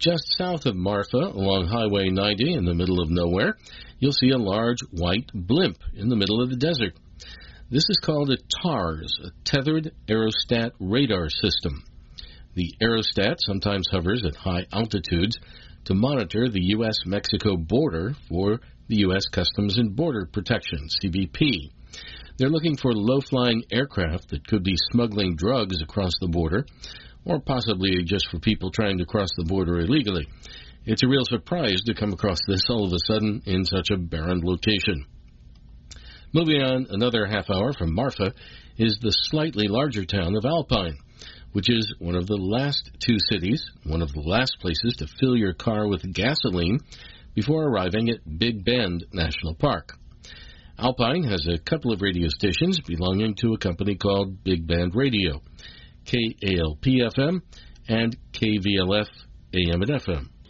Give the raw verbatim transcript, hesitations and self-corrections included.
Just south of Marfa, along Highway ninety in the middle of nowhere, you'll see a large white blimp in the middle of the desert. This is called a TARS, a Tethered Aerostat Radar System. The aerostat sometimes hovers at high altitudes to monitor the U S Mexico border for the U S Customs and Border Protection, C B P. They're looking for low-flying aircraft that could be smuggling drugs across the border, or possibly just for people trying to cross the border illegally. It's a real surprise to come across this all of a sudden in such a barren location. Moving on another half hour from Marfa is the slightly larger town of Alpine, which is one of the last two cities, one of the last places to fill your car with gasoline before arriving at Big Bend National Park. Alpine has a couple of radio stations belonging to a company called Big Band Radio, K A L P F M and K V L F A M and F M.